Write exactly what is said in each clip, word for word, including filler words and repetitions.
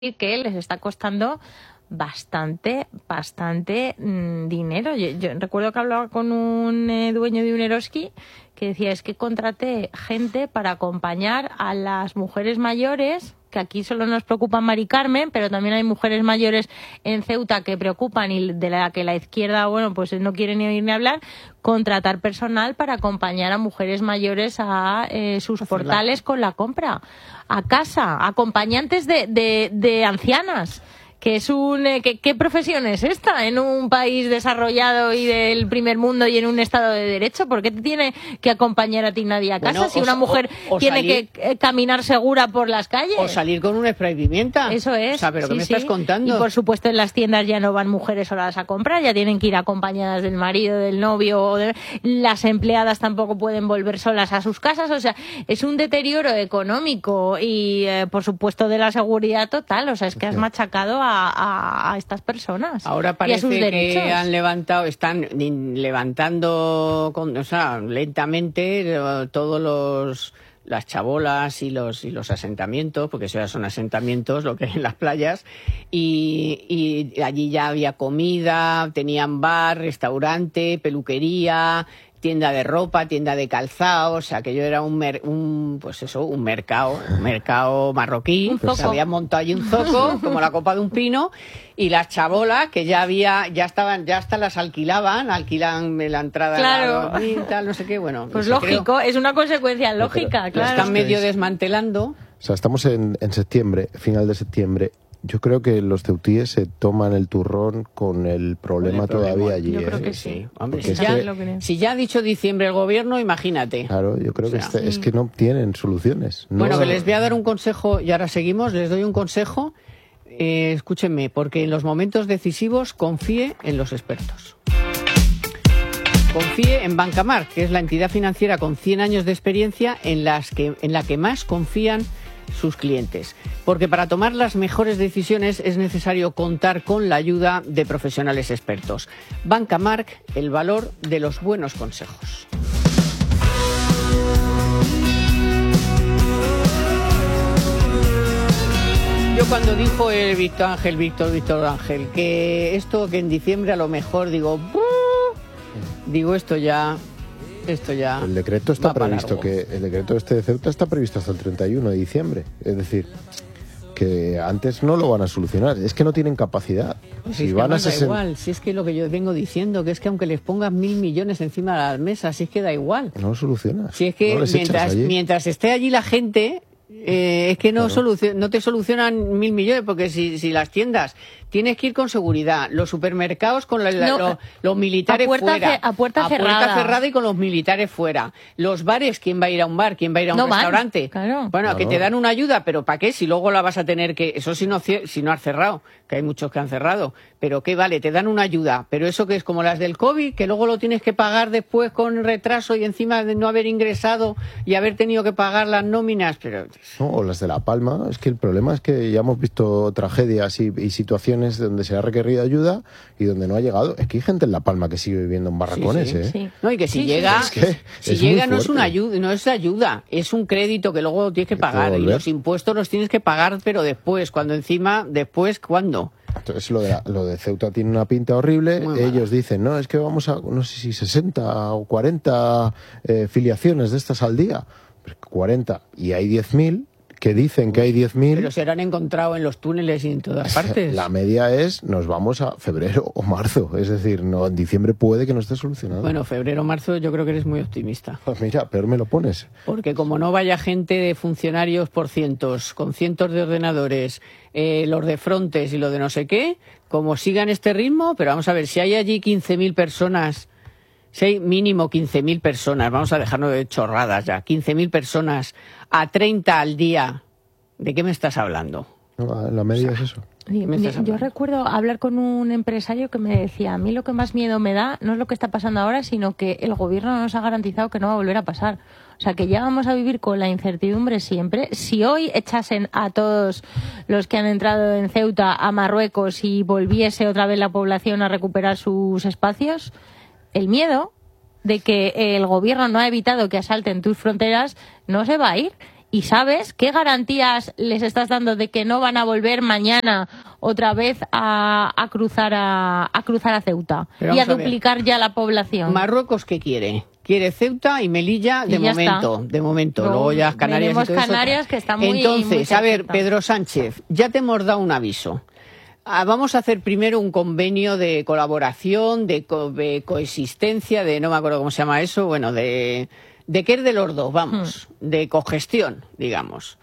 que les está costando bastante, bastante mmm, dinero. Yo, yo recuerdo que hablaba con un eh, dueño de un Eroski que decía, es que contraté gente para acompañar a las mujeres mayores, que aquí solo nos preocupa Mari Carmen, pero también hay mujeres mayores en Ceuta que preocupan y de la que la izquierda, bueno, pues no quiere ni oír ni hablar, contratar personal para acompañar a mujeres mayores a eh, sus portales con la compra, a casa, acompañantes de, de, de ancianas. Que es un eh, ¿qué, ¿Qué profesión es esta en un país desarrollado y del primer mundo y en un estado de derecho? ¿Por qué te tiene que acompañar a ti nadie a casa bueno, si una o, mujer o, o tiene salir, que caminar segura por las calles? O salir con un spray pimienta. Eso es. O sea, ¿pero sí, qué me sí. estás contando? Y por supuesto en las tiendas ya no van mujeres solas a comprar, ya tienen que ir acompañadas del marido, del novio. O de... Las empleadas tampoco pueden volver solas a sus casas. O sea, es un deterioro económico y eh, por supuesto de la seguridad total. O sea, es que has machacado a A, a, a estas personas. Ahora parece y a sus derechos. Que han levantado, están levantando, con, o sea, lentamente todos los las chabolas y los y los asentamientos, porque eso ya son asentamientos, lo que hay en las playas, y, y allí ya había comida, tenían bar, restaurante, peluquería, tienda de ropa, tienda de calzado, o sea, que yo era un, mer, un pues eso, un mercado, un mercado marroquí, pues se había montado allí un zoco, como la copa de un pino, y las chabolas, que ya había, ya estaban, ya hasta las alquilaban, alquilan la entrada, claro. la, y tal, no sé qué, bueno. Pues lógico, creo, es una consecuencia lógica, pero, claro. Lo están medio desmantelando. O sea, estamos en, en septiembre, final de septiembre. Yo creo que los ceutíes se toman el turrón con el problema, el problema todavía allí. Yo ¿eh? creo que sí. Hombre, si, ya, que... si ya ha dicho diciembre el gobierno, imagínate. Claro, yo creo o sea, que este, sí. es que no tienen soluciones. No... Bueno, que les voy a dar un consejo, y ahora seguimos, les doy un consejo. Eh, escúchenme, porque en los momentos decisivos confíe en los expertos. Confíe en Bancamar, que es la entidad financiera con cien años de experiencia en, las que, en la que más confían sus clientes, porque para tomar las mejores decisiones es necesario contar con la ayuda de profesionales expertos. Bancamark, el valor de los buenos consejos. Yo cuando dijo el Víctor Ángel, Víctor, Víctor Ángel, que esto que en diciembre a lo mejor digo, digo esto ya... Esto ya el decreto está previsto que el decreto este de Ceuta está previsto hasta el treinta y uno de diciembre, es decir, que antes no lo van a solucionar, es que no tienen capacidad. Pues si es van que a da sesen... igual, si es que lo que yo vengo diciendo, que es que aunque les pongas mil millones encima de la mesa, si es que da igual. No lo solucionas. Si es que no mientras mientras esté allí la gente, eh, es que no, claro. solucion, no te solucionan mil millones, porque si, si las tiendas tienes que ir con seguridad, los supermercados con la, la, no, lo, los militares a puerta fuera, ce, a puerta a cerrada, puerta cerrada y con los militares fuera. Los bares, ¿quién va a ir a un bar? ¿Quién va a ir a un no restaurante? Van, claro. Bueno, claro. que te dan una ayuda, pero ¿para qué? Si luego la vas a tener que... Eso si no, si no has cerrado, que hay muchos que han cerrado. Pero ¿qué vale? Te dan una ayuda, pero eso que es como las del COVID, que luego lo tienes que pagar después con retraso y encima de no haber ingresado y haber tenido que pagar las nóminas, pero... No, o las de La Palma, es que el problema es que ya hemos visto tragedias y, y situaciones donde se ha requerido ayuda y donde no ha llegado. Es que hay gente en La Palma que sigue viviendo en barracones, sí, sí, ¿eh? Sí. No, y que si sí, llega, sí, es que si es llega no es una ayuda, no es ayuda, es un crédito que luego tienes que pagar y los impuestos los tienes que pagar, pero después, cuando encima, después, ¿cuándo? Entonces lo de, lo de Ceuta tiene una pinta horrible. Ellos dicen, no, es que vamos a, no sé si sesenta o cuarenta eh, filiaciones de estas al día. cuarenta y hay diez mil. Que dicen Uy, que hay diez mil. Pero se han encontrado en los túneles y en todas partes. La media es, nos vamos a febrero o marzo. Es decir, no, en diciembre puede que no esté solucionado. Bueno, febrero o marzo yo creo que eres muy optimista. Pues mira, peor me lo pones. Porque como no vaya gente de funcionarios por cientos, con cientos de ordenadores, eh, los de frontes y lo de no sé qué, como sigan este ritmo, pero vamos a ver, si hay allí quince mil personas... Si hay mínimo quince mil personas, vamos a dejarnos de chorradas ya, quince mil personas a treinta al día, ¿de qué me estás hablando? No, la media o sea, es eso. Sí, yo, yo recuerdo hablar con un empresario que me decía, a mí lo que más miedo me da no es lo que está pasando ahora, sino que el gobierno nos ha garantizado que no va a volver a pasar. O sea, que ya vamos a vivir con la incertidumbre siempre. Si hoy echasen a todos los que han entrado en Ceuta a Marruecos y volviese otra vez la población a recuperar sus espacios... El miedo de que el gobierno no ha evitado que asalten tus fronteras no se va a ir ¿Y sabes qué garantías les estás dando de que no van a volver mañana otra vez a, a cruzar a, a cruzar a Ceuta y a, a duplicar ver. ya la población? ¿Marruecos qué quiere? Quiere Ceuta y Melilla de y momento, está. de momento. Luego, Luego ya Canarias y todo Canarias eso. Que está muy, Entonces, muy a ver, Pedro Sánchez, ya te hemos dado un aviso. Ah, vamos a hacer primero un convenio de colaboración, de, co de coexistencia, de no me acuerdo cómo se llama eso, bueno, de... ¿De qué es de los dos? Vamos, hmm. de cogestión, digamos.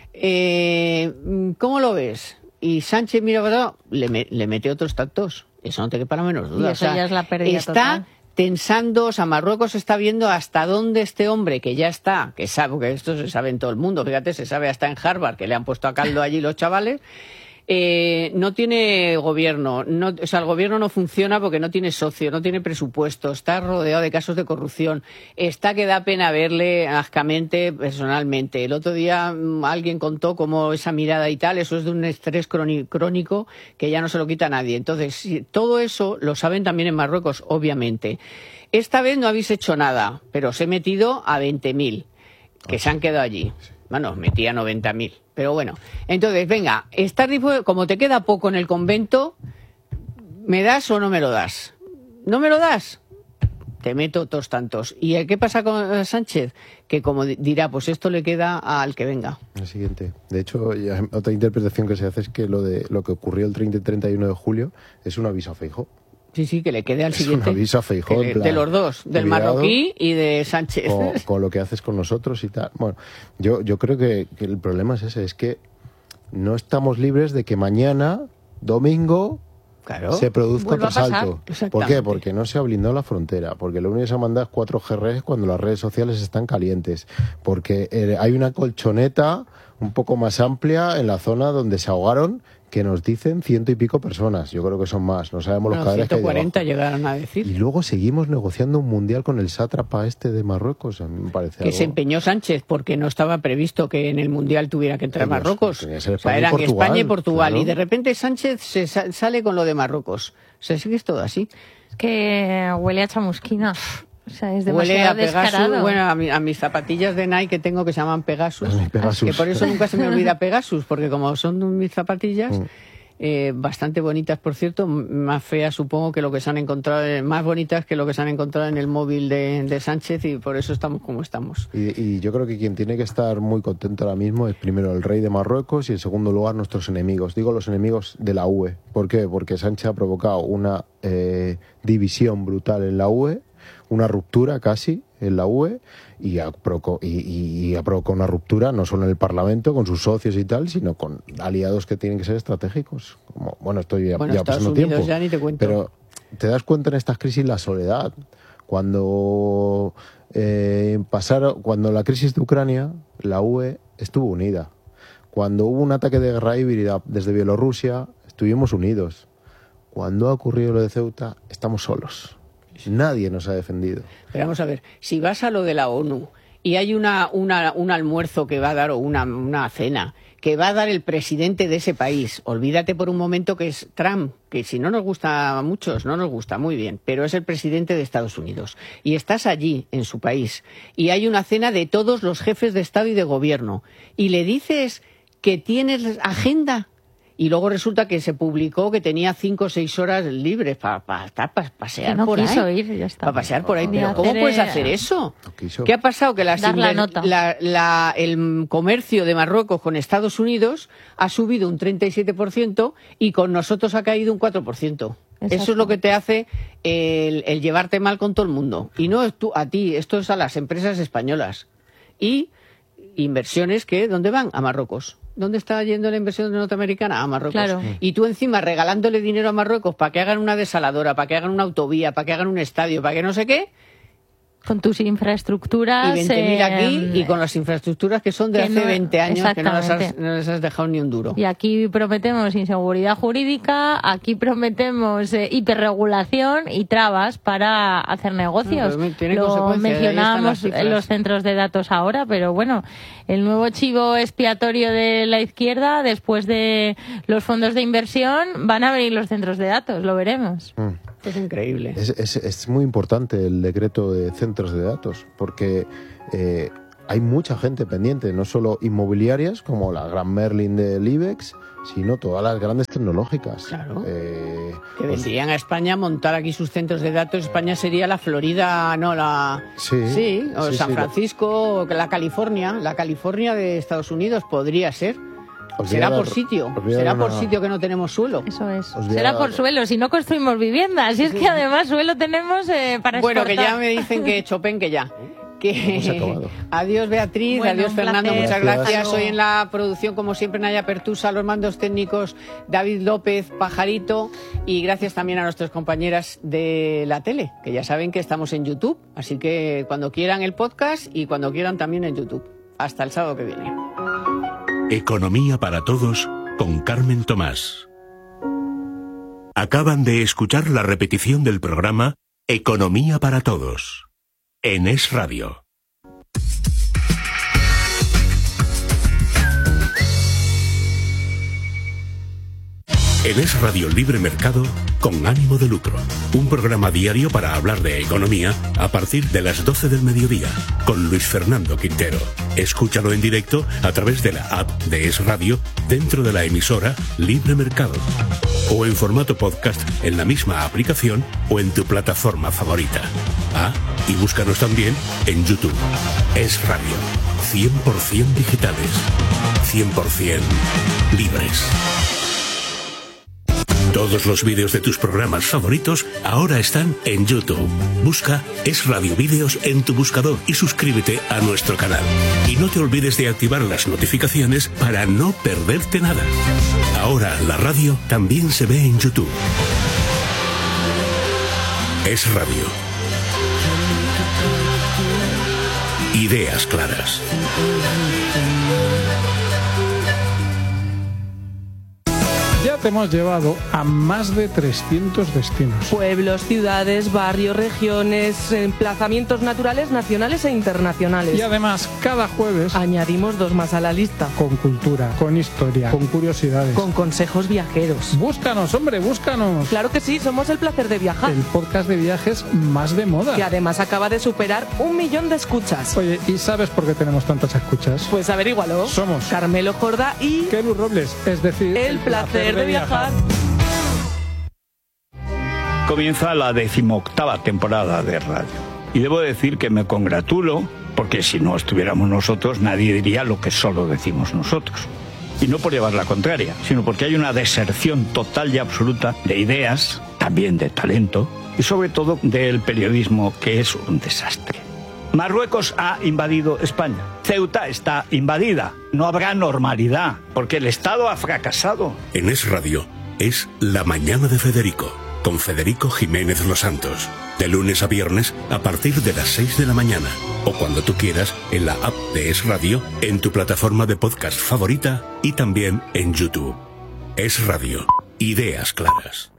Eh, ¿Cómo lo ves? Y Sánchez, mira, le, me, le mete otros tactos. Eso no te quepa la menor duda. Y eso o sea, ya es la pérdida está total. tensando, o sea, Marruecos está viendo hasta dónde este hombre, que ya está, que sabe, porque esto se sabe en todo el mundo, fíjate, se sabe hasta en Harvard, que le han puesto a caldo allí los chavales, Eh, no tiene gobierno, no, o sea, el gobierno no funciona porque no tiene socio, no tiene presupuesto, está rodeado de casos de corrupción, está que da pena verle ascamente personalmente. El otro día mmm, alguien contó cómo esa mirada y tal, eso es de un estrés crónico que ya no se lo quita a nadie. Entonces, si, todo eso lo saben también en Marruecos, obviamente. Esta vez no habéis hecho nada, pero os he metido a veinte mil, que se han quedado allí. Bueno, os metí a noventa mil. Pero bueno, entonces, venga, estás como te queda poco en el convento, ¿me das o no me lo das? ¿No me lo das? Te meto otros tantos. ¿Y qué pasa con Sánchez? Que como dirá, pues esto le queda al que venga. El siguiente. De hecho, ya, otra interpretación que se hace es que lo de lo que ocurrió el treinta y treinta y uno de julio es un aviso a Feijóo. Sí, sí, que le quede al es siguiente. Un aviso a Feijóo, le, de los dos, del cuidado, marroquí y de Sánchez. Con, con lo que haces con nosotros y tal. Bueno, yo, yo creo que, que el problema es ese, es que no estamos libres de que mañana, domingo, claro, se produzca otro salto. ¿Por qué? Porque no se ha blindado la frontera, porque lo único que se ha mandado es cuatro G R cuando las redes sociales están calientes, porque eh, hay una colchoneta un poco más amplia en la zona donde se ahogaron, que nos dicen ciento y pico personas. Yo creo que son más, no sabemos los no, cadáveres ciento cuarenta que hay debajo. Llegaron a decir. Y luego seguimos negociando un mundial con el sátrapa este de Marruecos. A mí me parece que algo... se empeñó Sánchez porque no estaba previsto que en el mundial tuviera que entrar Ellos, Marruecos. Tenía que ser o sea, España eran y Portugal, España y Portugal. Claro. Y de repente Sánchez se sa sale con lo de Marruecos. O sea, es que es todo así. Es que huele a chamusquina. O sea, es demasiado Huele a Pegasus, descarado. bueno, a, mi, a mis zapatillas de Nike que tengo que se llaman Pegasus, Pegasus. que por eso nunca se me olvida Pegasus, porque como son mis zapatillas, mm. eh, bastante bonitas, por cierto, más feas supongo que lo que se han encontrado, más bonitas que lo que se han encontrado en el móvil de, de Sánchez, y por eso estamos como estamos. Y, y yo creo que quien tiene que estar muy contento ahora mismo es primero el rey de Marruecos y en segundo lugar nuestros enemigos. Digo los enemigos de la U E. ¿Por qué? Porque Sánchez ha provocado una eh, división brutal en la U E, una ruptura casi en la U E y ha, proco, y, y, y ha provocado una ruptura no solo en el Parlamento con sus socios y tal, sino con aliados que tienen que ser estratégicos. Como, bueno, estoy ya, bueno, ya pasando tiempo, ya ni te cuento. Pero te das cuenta en estas crisis la soledad. Cuando eh, pasaron, cuando la crisis de Ucrania, la U E estuvo unida. Cuando hubo un ataque de guerra híbrida desde Bielorrusia, estuvimos unidos. Cuando ha ocurrido lo de Ceuta, estamos solos. Nadie nos ha defendido. Pero vamos a ver, si vas a lo de la ONU y hay una, una, un almuerzo que va a dar o una, una cena que va a dar el presidente de ese país, olvídate por un momento que es Trump, que si no nos gusta a muchos, no nos gusta muy bien, pero es el presidente de Estados Unidos. Y estás allí, en su país, y hay una cena de todos los jefes de Estado y de Gobierno, y le dices que tienes agenda. Y luego resulta que se publicó que tenía cinco o seis horas libres para pa, pa, pa pasear no por quiso ahí. Ir, ya está. Para pasear por ahí. Pero hacer, ¿cómo puedes hacer eso? No ¿Qué ha pasado? Que las dar la nota. La, la, el comercio de Marruecos con Estados Unidos ha subido un treinta y siete por ciento y con nosotros ha caído un cuatro por ciento. Exacto. Eso es lo que te hace el, el llevarte mal con todo el mundo. Y no es tú, a ti, esto es a las empresas españolas. Y inversiones que, ¿dónde van? A Marruecos. ¿Dónde está yendo la inversión norteamericana? A Marruecos. Claro. Y tú encima regalándole dinero a Marruecos para que hagan una desaladora, para que hagan una autovía, para que hagan un estadio, para que no sé qué. Con tus infraestructuras. Y veinte mil aquí eh, y con las infraestructuras que son de hace no, veinte años que no les, has, no les has dejado ni un duro. Y aquí prometemos inseguridad jurídica, aquí prometemos eh, hiperregulación y trabas para hacer negocios. No, tiene Lo mencionábamos en los centros de datos ahora, pero bueno, el nuevo chivo expiatorio de la izquierda, después de los fondos de inversión, van a venir los centros de datos, lo veremos. Mm. Es increíble. Es, es, es muy importante el decreto de centros de datos, porque eh, hay mucha gente pendiente, no solo inmobiliarias como la Gran Merlin del IBEX, sino todas las grandes tecnológicas. Claro. Eh, que vendrían a España a montar aquí sus centros de datos. España sería la Florida, no la... Sí, sí o sí, San sí, Francisco, la California, la California de Estados Unidos podría ser. Os Será voy a por dar- sitio, os voy a será dar por una- sitio que no tenemos suelo. Eso es. Os voy a Será dar- por suelo, si no construimos viviendas. Y es que además suelo tenemos eh, para Bueno, que exportar. ya me dicen que Chopin, que ya. Que... Hemos acabado. Adiós Beatriz, Bueno, adiós un Fernando, placer. muchas Gracias. gracias. Hoy en la producción, como siempre, Naya Pertusa, los mandos técnicos, David López, Pajarito, y gracias también a nuestras compañeras de la tele, que ya saben que estamos en YouTube, así que cuando quieran el podcast y cuando quieran también en YouTube. Hasta el sábado que viene. Economía para todos con Carmen Tomás. Acaban de escuchar la repetición del programa Economía para todos en Es Radio. En Es Radio Libre Mercado con ánimo de lucro. Un programa diario para hablar de economía a partir de las doce del mediodía con Luis Fernando Quintero. Escúchalo en directo a través de la app de Es Radio dentro de la emisora Libre Mercado o en formato podcast en la misma aplicación o en tu plataforma favorita. Ah, y búscanos también en YouTube. Es Radio. cien por ciento digitales. cien por ciento libres. Todos los vídeos de tus programas favoritos ahora están en YouTube. Busca Es Radio Vídeos en tu buscador y suscríbete a nuestro canal. Y no te olvides de activar las notificaciones para no perderte nada. Ahora la radio también se ve en YouTube. Es Radio. Ideas claras. Ya te hemos llevado a más de trescientos destinos. Pueblos, ciudades, barrios, regiones, emplazamientos naturales nacionales e internacionales. Y además, cada jueves, Añadimos dos más a la lista, con cultura, con historia, con curiosidades. con consejos viajeros. Búscanos, hombre, búscanos. Claro que sí, somos El Placer de Viajar, El podcast de viajes más de moda. que además acaba de superar un millón de escuchas. Oye, ¿y sabes por qué tenemos tantas escuchas? Pues averígualo. Somos Carmelo Jordá y Kelu Robles, es decir, El Placer de Viajar. Comienza la decimoctava temporada de radio. Y debo decir que me congratulo, porque si no estuviéramos nosotros, nadie diría lo que solo decimos nosotros. Y no por llevar la contraria, sino porque hay una deserción total y absoluta de ideas, también de talento, y sobre todo del periodismo, que es un desastre. Marruecos ha invadido España. Ceuta está invadida. No habrá normalidad, porque el Estado ha fracasado. En Es Radio es La Mañana de Federico, con Federico Jiménez Los Santos. De lunes a viernes a partir de las seis de la mañana. O cuando tú quieras en la app de Es Radio, en tu plataforma de podcast favorita y también en YouTube. Es Radio. Ideas claras.